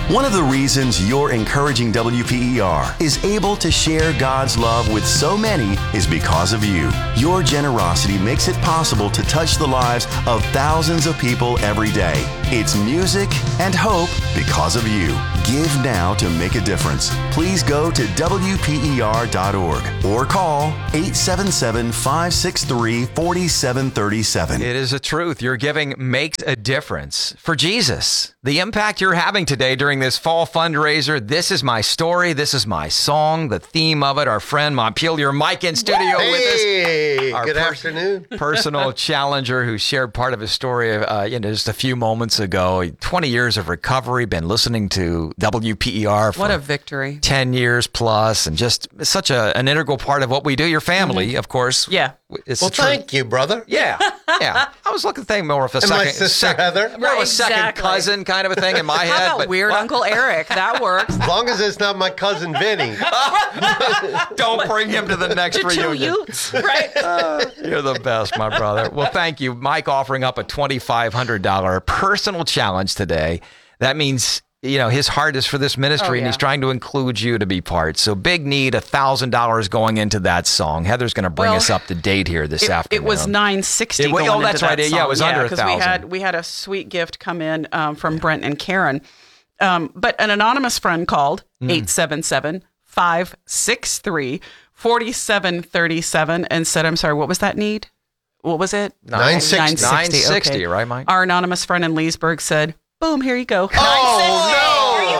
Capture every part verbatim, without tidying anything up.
One of the reasons you're encouraging W P E R is able to share God's love with so many is because of you. Your generosity makes it possible to touch the lives of thousands of people every day. It's music and hope because of you. Give now to make a difference. Please go to W P E R dot org or call eight seven seven, five six three, four seven three seven. It is a truth. Your giving makes a difference for Jesus. The impact you're having today during this fall fundraiser, This Is My Story, This Is My Song, the theme of it, our friend Montpelier Mike in studio hey, with us. Hey, Our good per- afternoon. Personal challenger who shared part of his story uh, you know, just a few moments ago. twenty years of recovery, been listening to W P E R for what a victory. ten years plus, and just such a, an integral part of what we do. Your family, mm-hmm. of course. Yeah. It's well, thank you, brother. Yeah, yeah. I was looking to think more of a and second, my sister second, Heather. more of a Exactly. second cousin kind of a thing in my head. How about but weird well, Uncle Eric? That works. As long as it's not my cousin Vinny. Don't bring him to the next The two reunion. Utes, right? Uh, you're the best, my brother. Well, thank you, Mike, offering up a twenty-five hundred dollars personal challenge today. That means, you know, his heart is for this ministry, Oh, and yeah. he's trying to include you to be part. So big need, one thousand dollars going into that song. Heather's going to bring Well, us up to date here this It, afternoon. it was nine sixty It wa- going oh, that's into right. that Yeah, it song. was under a 'cause thousand. We had, we had a sweet gift come in um, from Brent and Karen. Um, but an anonymous friend called Mm. eight seven seven, five six three, four seven three seven and said, I'm sorry, what was that need? What was it? nine sixty. nine sixty, okay. right, Mike? Our anonymous friend in Leesburg said, boom, here you go. Oh, no. Are you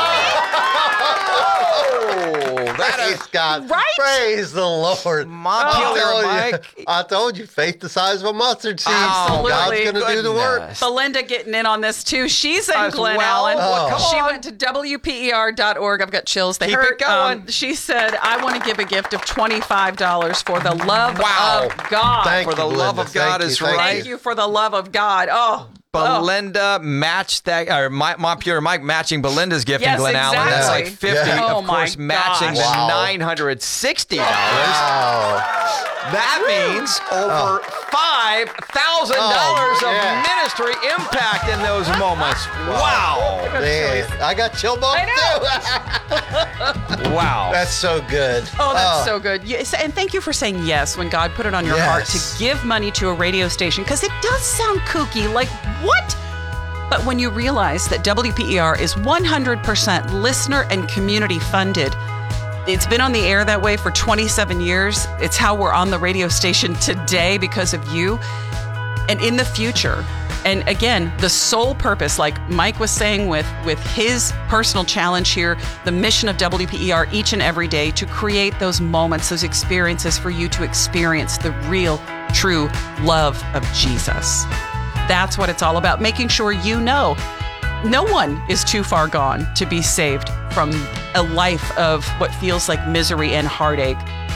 Oh, that Praise God. Right? Praise the Lord. Montpelier, I told you- Mike. I told you, faith the size of a mustard seed. Absolutely. God's going to do the work. Goodness. Belinda getting in on this too. She's in As Glen well? Allen. Oh. Come She on. went to W P E R dot org. I've got chills. They Keep hurt. it going. Um, she said, I want to give a gift of twenty-five dollars for the love Wow. of God. Thank For the you, love Belinda. of God Thank you, is thank right. Thank you for the love of God. Oh. oh. Belinda matched that, or my, Montpelier Mike matching Belinda's gift Yes, in Glen Allen. That's like exactly. fifty. Yeah. Oh, Of course, my matching gosh. the Wow. nine hundred sixty dollars. Wow. That means over five thousand dollars Oh, yeah. of ministry impact in those moments. Wow. Man, I got chill bumps I too. Wow. That's so good. Oh, that's so good. Yes, and thank you for saying yes when God put it on your heart Yes. to give money to a radio station, because it does sound kooky. Like, what? But when you realize that W P E R is one hundred percent listener and community funded, it's been on the air that way for twenty-seven years. It's how we're on the radio station today because of you. And in the future, and again, the sole purpose, like Mike was saying with, with his personal challenge here, the mission of W P E R each and every day to create those moments, those experiences for you to experience the real, true love of Jesus. That's what it's all about, making sure you know no one is too far gone to be saved from a life of what feels like misery and heartache.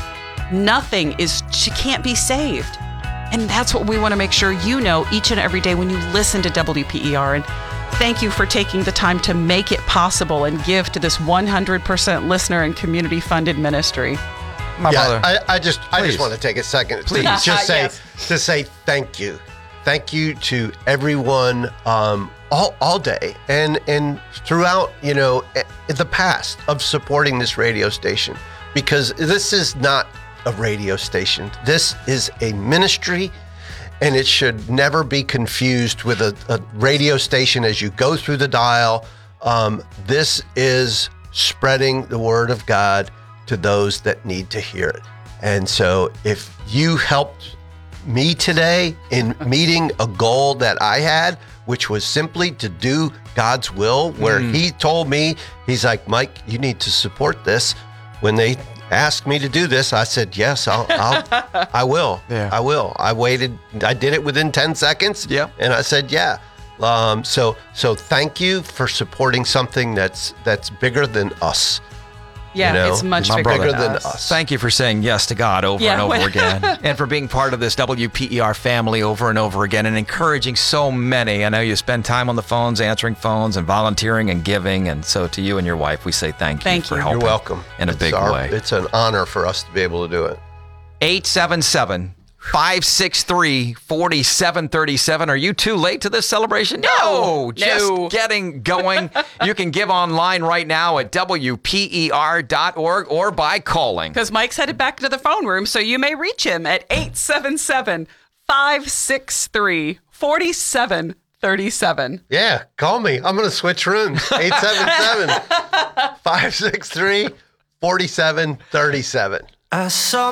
Nothing is, she can't be saved. And that's what we want to make sure you know each and every day when you listen to W P E R. And thank you for taking the time to make it possible and give to this one hundred percent listener and community funded ministry. My Yeah, brother. I, I just I Please. just want to take a second Please. to just say Yes. to say thank you. Thank you to everyone um, all, all day and and throughout, you know, eh, the past of supporting this radio station, because this is not a radio station. This is a ministry, and it should never be confused with a, a radio station as you go through the dial. Um, this is spreading the word of God to those that need to hear it. And so if you helped me today in meeting a goal that I had, which was simply to do God's will, where Mm. he told me, he's like, Mike, you need to support this. When they asked me to do this, I said, yes, I'll, I'll I will. Yeah. I will. I waited. I did it within ten seconds. Yeah. And I said, yeah. Um, so, so thank you for supporting something that's, that's bigger than us. Yeah, You know, it's much my bigger, brother. than, than us. us. Thank you for saying yes to God over Yeah, and over when- again, and for being part of this W P E R family over and over again, and encouraging so many. I know you spend time on the phones, answering phones, and volunteering and giving. And so to you and your wife, we say thank you Thank for you. helping. You're welcome. in a It's big our- way. It's an honor for us to be able to do it. eight seven seven, five six three, four seven three seven. Are you too late to this celebration? No, No, just no. getting going. You can give online right now at W P E R dot org or by calling. Because Mike's headed back to the phone room, so you may reach him at eight seven seven, five six three, four seven three seven. Yeah, call me. I'm going to switch rooms. eight seven seven, five six three, four seven three seven. I saw